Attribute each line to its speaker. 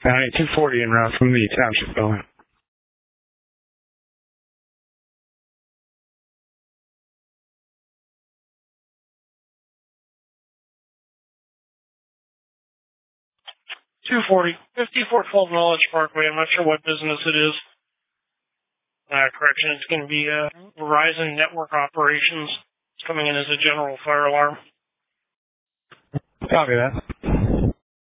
Speaker 1: 240 en route from the township building.
Speaker 2: $240, 5412 Knowledge Parkway. I'm not sure what business it is. Correction, it's going to be Verizon Network Operations. It's coming in as a general fire alarm.
Speaker 1: Copy that.